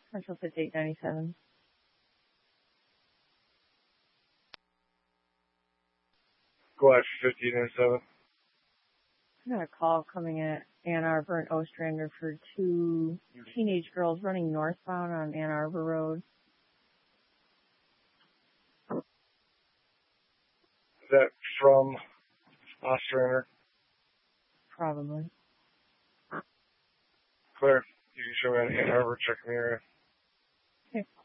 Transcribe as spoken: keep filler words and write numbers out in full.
Central fifty-eight ninety-seven. Go ahead, fifty ninety-seven. I got a call coming at Ann Arbor and Ostrander for two teenage girls running northbound on Ann Arbor Road. Is that from Ostrander? Probably. Clear. You can show me on Ann Arbor, check the area. Okay.